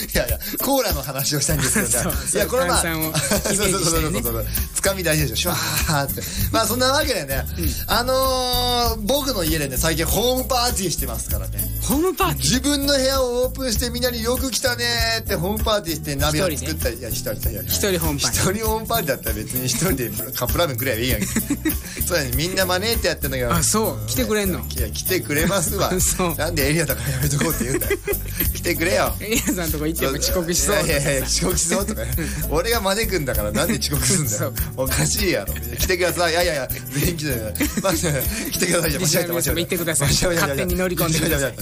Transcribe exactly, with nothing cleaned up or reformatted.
やいやコーラの話をしたいんですけどね。いやこれまあそうそうそうそうそうつかみ大事でしょ。シュワーってまあそんなわけでね、うん、あのー、僕の家でね最近ホームパーティーしてますからね。 ホームパーティー自分の部屋をオープンしてみんなによく来たねーってホームパーティーして鍋を作ったり、いや一人で一人ホームパーティー一人ホームパーティーだったら別に一人でカップラーメンくらいはいいやんそうだねみんな招いてやってんだけど。 あそう来てくれんの。 いや来てくれますわなんでエリアだからやめとこうって言うんだよ来てくれよ。 エリアさんとこ行っても遅刻しそう。 いやいやいや遅刻しそうとか俺が招くんだからなんで遅刻すんだよおかしいやろ。来てください。いやいやいや全員来てください。来てください。 西山さんも行ってください。勝手に乗り込んでください。